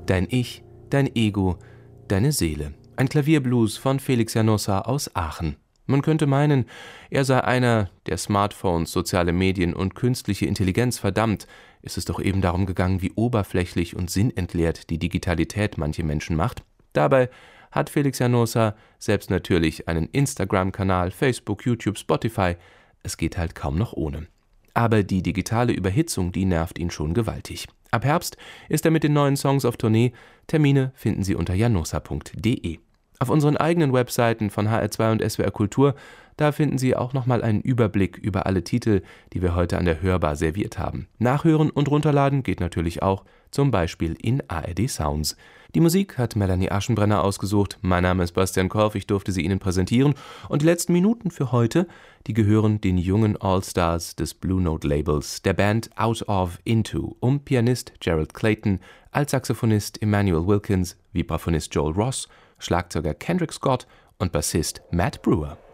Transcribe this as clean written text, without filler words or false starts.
Dein Ich, dein Ego, deine Seele. Ein Klavierblues von Felix Janossa aus Aachen. Man könnte meinen, er sei einer, der Smartphones, soziale Medien und künstliche Intelligenz verdammt. Ist es doch eben darum gegangen, wie oberflächlich und sinnentleert die Digitalität manche Menschen macht. Dabei hat Felix Janossa selbst natürlich einen Instagram-Kanal, Facebook, YouTube, Spotify. Es geht halt kaum noch ohne. Aber die digitale Überhitzung, die nervt ihn schon gewaltig. Ab Herbst ist er mit den neuen Songs auf Tournee. Termine finden Sie unter janossa.de. Auf unseren eigenen Webseiten von HR2 und SWR Kultur, da finden Sie auch nochmal einen Überblick über alle Titel, die wir heute an der Hörbar serviert haben. Nachhören und runterladen geht natürlich auch, zum Beispiel in ARD Sounds. Die Musik hat Melanie Aschenbrenner ausgesucht. Mein Name ist Bastian Korf, ich durfte sie Ihnen präsentieren. Und die letzten Minuten für heute, die gehören den jungen All-Stars des Blue Note Labels, der Band Out of Into, um Pianist Gerald Clayton, Altsaxophonist Emmanuel Wilkins, Vibraphonist Joel Ross, Schlagzeuger Kendrick Scott und Bassist Matt Brewer.